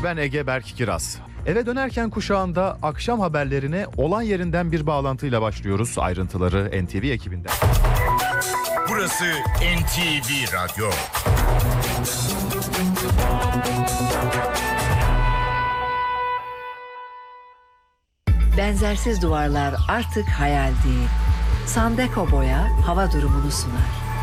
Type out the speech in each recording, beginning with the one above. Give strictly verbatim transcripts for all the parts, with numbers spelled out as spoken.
ben Ege Berk Kiraz. Eve dönerken kuşağında akşam haberlerine olan yerinden bir bağlantıyla başlıyoruz. Ayrıntıları N T V ekibinden. Burası N T V Radyo. Benzersiz duvarlar artık hayal değil. Sandeko Boya hava durumunu sunar.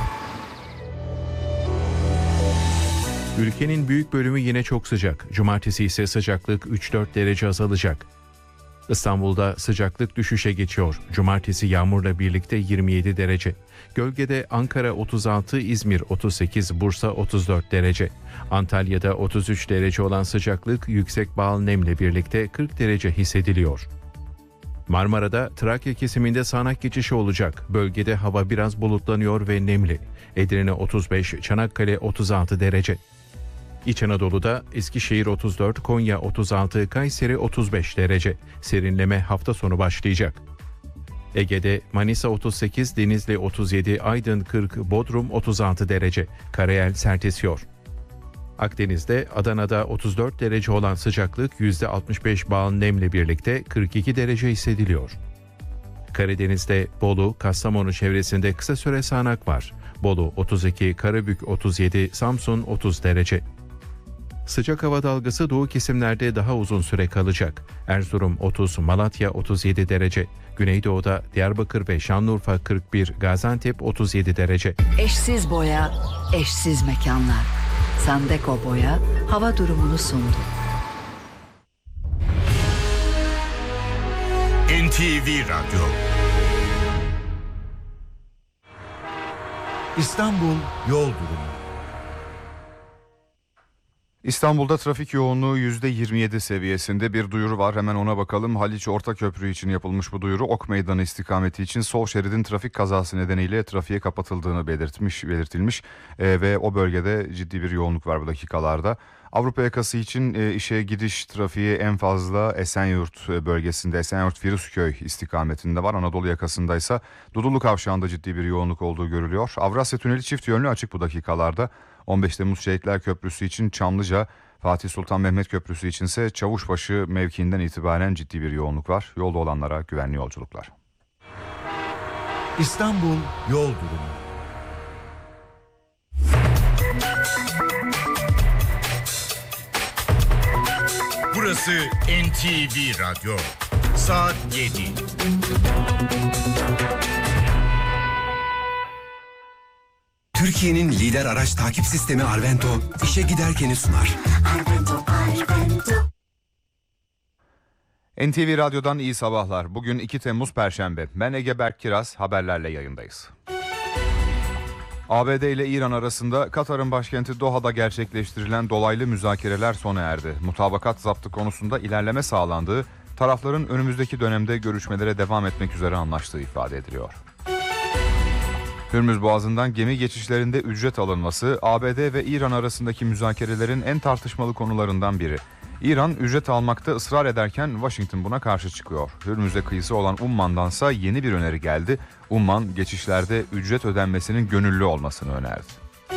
Ülkenin büyük bölümü yine çok sıcak. Cumartesi ise sıcaklık üç dört derece azalacak. İstanbul'da sıcaklık düşüşe geçiyor. Cumartesi yağmurla birlikte yirmi yedi derece. Gölgede Ankara otuz altı, İzmir otuz sekiz, Bursa otuz dört derece. Antalya'da otuz üç derece olan sıcaklık yüksek bağıl nemle birlikte kırk derece hissediliyor. Marmara'da Trakya kesiminde sağanak geçişi olacak. Bölgede hava biraz bulutlanıyor ve nemli. Edirne otuz beş, Çanakkale otuz altı derece. İç Anadolu'da Eskişehir otuz dört, Konya otuz altı, Kayseri otuz beş derece. Serinleme hafta sonu başlayacak. Ege'de Manisa otuz sekiz, Denizli otuz yedi, Aydın kırk, Bodrum otuz altı derece. Karayel sert esiyor. Akdeniz'de Adana'da otuz dört derece olan sıcaklık yüzde altmış beş bağıl nemle birlikte kırk iki derece hissediliyor. Karadeniz'de Bolu, Kastamonu çevresinde kısa süre sağanak var. Bolu otuz iki, Karabük otuz yedi, Samsun otuz derece. Sıcak hava dalgası doğu kesimlerde daha uzun süre kalacak. Erzurum otuz, Malatya otuz yedi derece. Güneydoğu'da Diyarbakır ve Şanlıurfa kırk bir, Gaziantep otuz yedi derece. Eşsiz boya, eşsiz mekanlar. Sandeko Boya hava durumunu sundu. N T V Radyo. İstanbul yol durumu. İstanbul'da trafik yoğunluğu yüzde yirmi yedi seviyesinde. Bir duyuru var, hemen ona bakalım. Haliç Ortaköprü için yapılmış bu duyuru. Ok Meydanı istikameti için sol şeridin trafik kazası nedeniyle trafiğe kapatıldığını belirtmiş, belirtilmiş ee, ve o bölgede ciddi bir yoğunluk var bu dakikalarda. Avrupa yakası için e, işe gidiş trafiği en fazla Esenyurt bölgesinde, Esenyurt Firuzköy istikametinde var. Anadolu yakasındaysa Dudullu Kavşağı'nda ciddi bir yoğunluk olduğu görülüyor. Avrasya Tüneli çift yönlü açık bu dakikalarda. on beş Temmuz Şehitler Köprüsü için Çamlıca, Fatih Sultan Mehmet Köprüsü içinse Çavuşbaşı mevkiinden itibaren ciddi bir yoğunluk var. Yolda olanlara güvenli yolculuklar. İstanbul yol durumu. Burası N T V Radyo. Saat yedi. Türkiye'nin lider araç takip sistemi Arvento, işe giderkeni sunar. Arvento, Arvento. N T V Radyo'dan iyi sabahlar. Bugün iki Temmuz Perşembe. Ben Ege Berk Kiraz, haberlerle yayındayız. A B D ile İran arasında Katar'ın başkenti Doha'da gerçekleştirilen dolaylı müzakereler sona erdi. Mutabakat zaptı konusunda ilerleme sağlandığı, tarafların önümüzdeki dönemde görüşmelere devam etmek üzere anlaştığı ifade ediliyor. Hürmüz Boğazı'ndan gemi geçişlerinde ücret alınması, A B D ve İran arasındaki müzakerelerin en tartışmalı konularından biri. İran ücret almakta ısrar ederken Washington buna karşı çıkıyor. Hürmüz'e kıyısı olan Umman'dansa yeni bir öneri geldi. Umman geçişlerde ücret ödenmesinin gönüllü olmasını önerdi.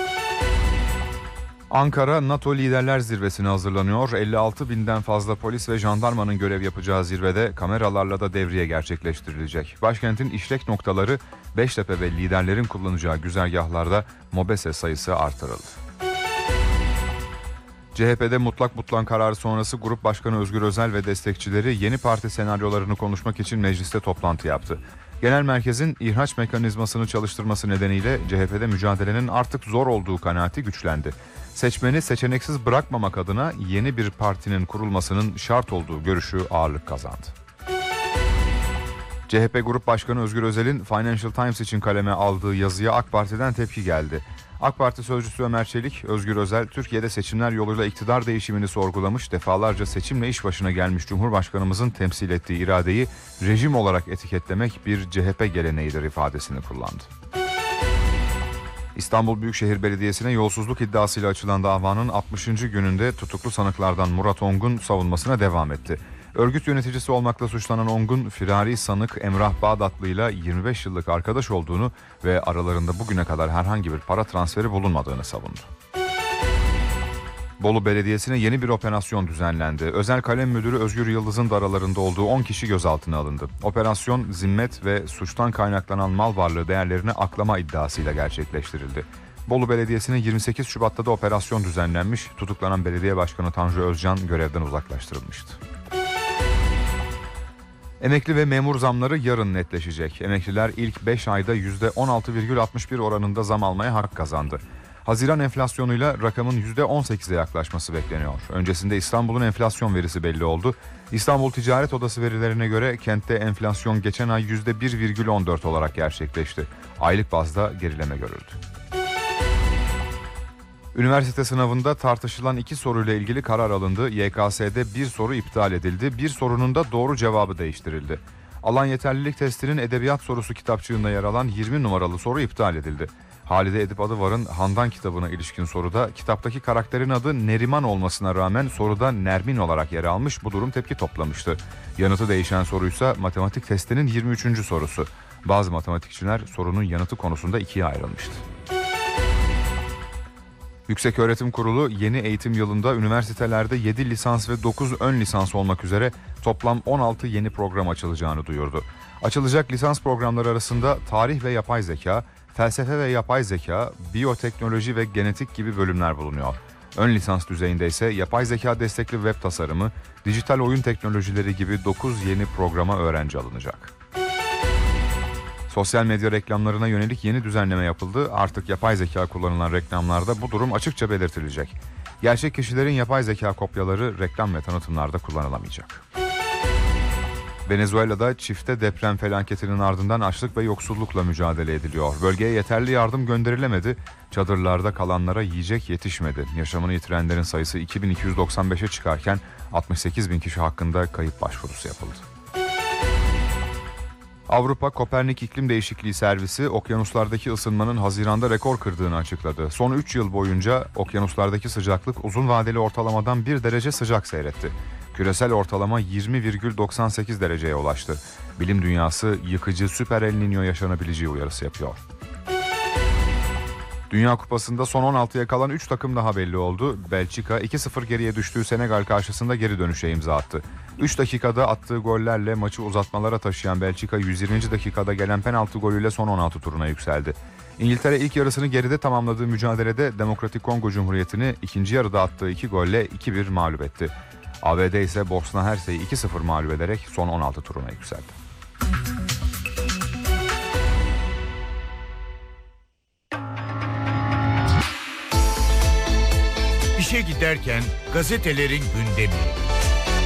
Ankara NATO Liderler Zirvesi'ne hazırlanıyor. elli altı binden fazla polis ve jandarmanın görev yapacağı zirvede kameralarla da devriye gerçekleştirilecek. Başkentin işlek noktaları, Beştepe ve liderlerin kullanacağı güzergahlarda MOBESE sayısı artırıldı. C H P'de mutlak butlan kararı sonrası Grup Başkanı Özgür Özel ve destekçileri yeni parti senaryolarını konuşmak için mecliste toplantı yaptı. Genel merkezin ihraç mekanizmasını çalıştırması nedeniyle C H P'de mücadelenin artık zor olduğu kanaati güçlendi. Seçmeni seçeneksiz bırakmamak adına yeni bir partinin kurulmasının şart olduğu görüşü ağırlık kazandı. C H P Grup Başkanı Özgür Özel'in Financial Times için kaleme aldığı yazıya AK Parti'den tepki geldi. AK Parti sözcüsü Ömer Çelik, Özgür Özel, Türkiye'de seçimler yoluyla iktidar değişimini sorgulamış, defalarca seçimle iş başına gelmiş Cumhurbaşkanımızın temsil ettiği iradeyi rejim olarak etiketlemek bir C H P geleneğidir ifadesini kullandı. İstanbul Büyükşehir Belediyesi'ne yolsuzluk iddiasıyla açılan davanın altmışıncı gününde tutuklu sanıklardan Murat Ongun savunmasına devam etti. Örgüt yöneticisi olmakla suçlanan Ongun, firari sanık Emrah Bağdatlı'yla yirmi beş yıllık arkadaş olduğunu ve aralarında bugüne kadar herhangi bir para transferi bulunmadığını savundu. Bolu Belediyesi'ne yeni bir operasyon düzenlendi. Özel Kalem Müdürü Özgür Yıldız'ın da aralarında olduğu on kişi gözaltına alındı. Operasyon zimmet ve suçtan kaynaklanan mal varlığı değerlerini aklama iddiasıyla gerçekleştirildi. Bolu Belediyesi'ne yirmi sekiz Şubat'ta da operasyon düzenlenmiş. Tutuklanan belediye başkanı Tanju Özcan görevden uzaklaştırılmıştı. Emekli ve memur zamları yarın netleşecek. Emekliler ilk beş ayda yüzde on altı virgül altmış bir oranında zam almaya hak kazandı. Haziran enflasyonuyla rakamın yüzde on sekize yaklaşması bekleniyor. Öncesinde İstanbul'un enflasyon verisi belli oldu. İstanbul Ticaret Odası verilerine göre kentte enflasyon geçen ay yüzde bir virgül on dört olarak gerçekleşti. Aylık bazda gerileme görüldü. Üniversite sınavında tartışılan iki soruyla ilgili karar alındı. Y K S'de bir soru iptal edildi. Bir sorunun da doğru cevabı değiştirildi. Alan yeterlilik testinin edebiyat sorusu kitapçığında yer alan yirmi numaralı soru iptal edildi. Halide Edip Adıvar'ın Handan kitabına ilişkin soruda kitaptaki karakterin adı Neriman olmasına rağmen soruda Nermin olarak yer almış. Bu durum tepki toplamıştı. Yanıtı değişen soruysa matematik testinin yirmi üçüncü sorusu. Bazı matematikçiler sorunun yanıtı konusunda ikiye ayrılmıştı. Yükseköğretim Kurulu yeni eğitim yılında üniversitelerde yedi lisans ve dokuz ön lisans olmak üzere toplam on altı yeni program açılacağını duyurdu. Açılacak lisans programları arasında tarih ve yapay zeka, felsefe ve yapay zeka, biyoteknoloji ve genetik gibi bölümler bulunuyor. Ön lisans düzeyinde ise yapay zeka destekli web tasarımı, dijital oyun teknolojileri gibi dokuz yeni programa öğrenci alınacak. Sosyal medya reklamlarına yönelik yeni düzenleme yapıldı. Artık yapay zeka kullanılan reklamlarda bu durum açıkça belirtilecek. Gerçek kişilerin yapay zeka kopyaları reklam ve tanıtımlarda kullanılamayacak. Venezuela'da çifte deprem felaketinin ardından açlık ve yoksullukla mücadele ediliyor. Bölgeye yeterli yardım gönderilemedi. Çadırlarda kalanlara yiyecek yetişmedi. Yaşamını yitirenlerin sayısı iki bin iki yüz doksan beşe çıkarken altmış sekiz bin kişi hakkında kayıp başvurusu yapıldı. Avrupa Kopernik İklim Değişikliği Servisi okyanuslardaki ısınmanın Haziran'da rekor kırdığını açıkladı. Son üç yıl boyunca okyanuslardaki sıcaklık uzun vadeli ortalamadan bir derece sıcak seyretti. Küresel ortalama yirmi virgül doksan sekiz dereceye ulaştı. Bilim dünyası yıkıcı süper El Niño yaşanabileceği uyarısı yapıyor. Dünya Kupası'nda son on altıya kalan üç takım daha belli oldu. Belçika iki sıfır geriye düştüğü Senegal karşısında geri dönüşe imza attı. üç dakikada attığı gollerle maçı uzatmalara taşıyan Belçika yüz yirminci dakikada gelen penaltı golüyle son on altı turuna yükseldi. İngiltere ilk yarısını geride tamamladığı mücadelede Demokratik Kongo Cumhuriyeti'ni ikinci yarıda attığı iki golle iki bir mağlup etti. A B D ise Bosna Hersek'i iki sıfır mağlup ederek son on altı turuna yükseldi. İşe giderken gazetelerin gündemi.